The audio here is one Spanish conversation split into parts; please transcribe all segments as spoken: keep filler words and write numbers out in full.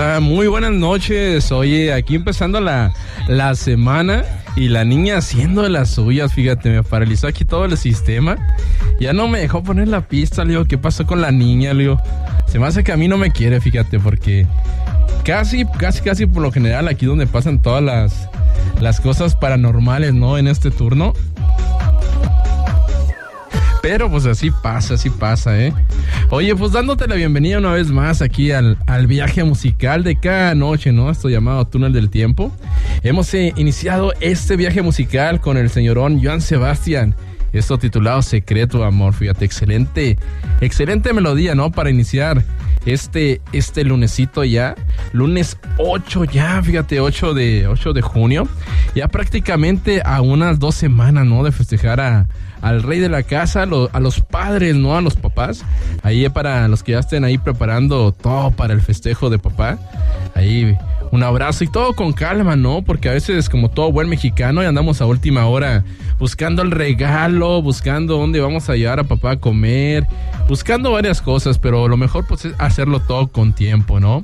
está? Muy buenas noches. Oye, aquí empezando la, la semana y la niña haciendo de las suyas, fíjate, me paralizó aquí todo el sistema. Ya no me dejó poner la pista, le digo, ¿qué pasó con la niña? Le digo, se me hace que a mí no me quiere, fíjate, porque casi, casi, casi por lo general aquí donde pasan todas las, las cosas paranormales, ¿no? En este turno. Pero pues así pasa, así pasa, ¿eh? Oye, pues dándote la bienvenida una vez más aquí al, al viaje musical de cada noche, ¿no? Esto llamado Túnel del Tiempo. Hemos eh, iniciado este viaje musical con el señorón Joan Sebastián. Esto titulado Secreto Amor, fíjate, excelente, excelente melodía, ¿no? Para iniciar este, este lunesito ya, lunes ocho ya, fíjate, ocho de junio, ya prácticamente a unas dos semanas, ¿no? De festejar a, al rey de la casa, a, lo, a los padres, ¿no? A los papás, ahí para los que ya estén ahí preparando todo para el festejo de papá, ahí un abrazo y todo con calma, ¿no? Porque a veces, como todo buen mexicano, y andamos a última hora buscando el regalo, buscando dónde vamos a llevar a papá a comer, buscando varias cosas, pero lo mejor pues es hacerlo todo con tiempo, ¿no?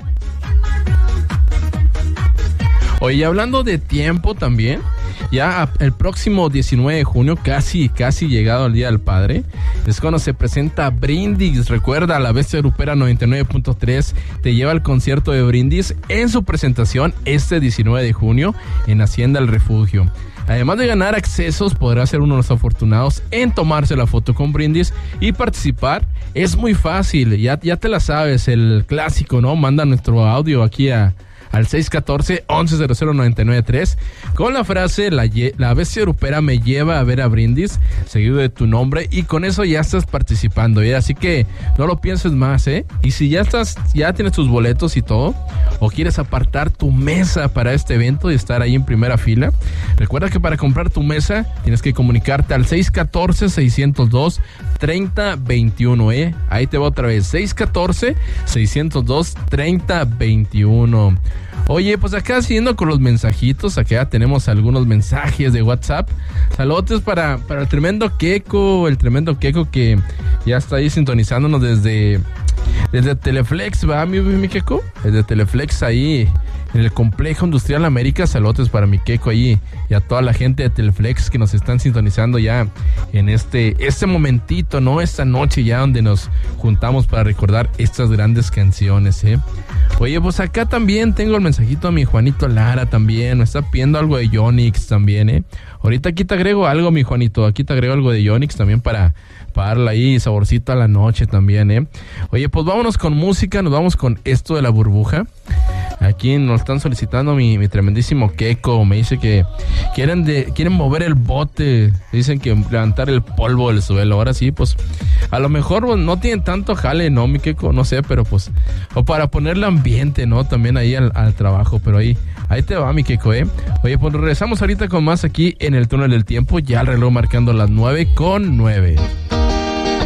Oye, hablando de tiempo también, ya el próximo diecinueve de junio, casi, casi llegado el Día del Padre, es cuando se presenta Brindis. Recuerda, la Bestia Grupera noventa y nueve punto tres te lleva al concierto de Brindis en su presentación este diecinueve de junio en Hacienda El Refugio. Además de ganar accesos, podrás ser uno de los afortunados en tomarse la foto con Brindis y participar. Es muy fácil, ya, ya te la sabes, el clásico, ¿no? Manda nuestro audio aquí a al seis uno cuatro, once cero cero nueve nueve tres con la frase la, la Bestia Grupera me lleva a ver a Brindis, seguido de tu nombre, y con eso ya estás participando, ¿eh? Así que no lo pienses más, ¿eh? Y si ya estás, ya tienes tus boletos y todo, o quieres apartar tu mesa para este evento y estar ahí en primera fila, recuerda que para comprar tu mesa tienes que comunicarte al seis uno cuatro, seis cero dos, tres cero dos uno, ¿eh? Ahí te va otra vez, seis uno cuatro, seis cero dos, tres cero dos uno. Oye, pues acá siguiendo con los mensajitos, acá ya tenemos algunos mensajes de WhatsApp. Saludos para, para el tremendo Keko, el tremendo Keko que ya está ahí sintonizándonos desde, desde Teleflex, ¿va, mi, mi Keko? Desde Teleflex ahí en el Complejo Industrial América. Saludos para mi Keko ahí y a toda la gente de Teleflex que nos están sintonizando ya en este, este momentito, ¿no? Esta noche ya donde nos juntamos para recordar estas grandes canciones, ¿eh? Oye, pues acá también tengo el mensajito a mi Juanito Lara también, me está pidiendo algo de Yonix también, ¿eh? Ahorita aquí te agrego algo, mi Juanito, aquí te agrego algo de Yonix también para, para darle ahí saborcito a la noche también, ¿eh? Oye, pues vámonos con música, nos vamos con esto de La Burbuja. Aquí nos están solicitando mi, mi tremendísimo Keko, me dice que quieren de, quieren mover el bote, dicen que levantar el polvo del suelo. Ahora sí, pues a lo mejor pues, no tienen tanto jale, ¿no, mi Keko? No sé, pero pues, o para ponerle ambiente, ¿no? También ahí al, al trabajo, pero ahí, ahí te va, mi Keko, ¿eh? Oye, pues regresamos ahorita con más aquí en el Túnel del Tiempo, ya el reloj marcando las nueve con nueve.